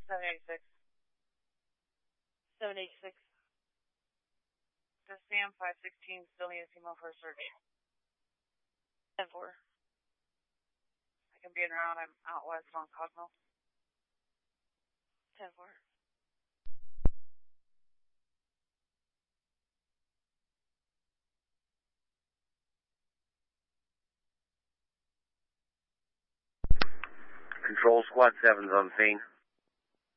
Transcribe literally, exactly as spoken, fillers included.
seven eighty-six. seven eighty-six. The Sam five sixteen still need a female for a search. ten four. I can be in around. I'm out west on Cosmo. ten four. Control Squad seven's on scene.